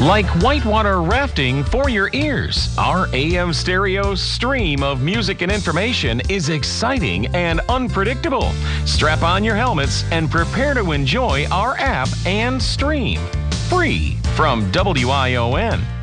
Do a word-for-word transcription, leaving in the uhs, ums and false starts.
Like whitewater rafting for your ears, our A M stereo stream of music and information is exciting and unpredictable. Strap on your helmets and prepare to enjoy our app and stream. Free from W I O N.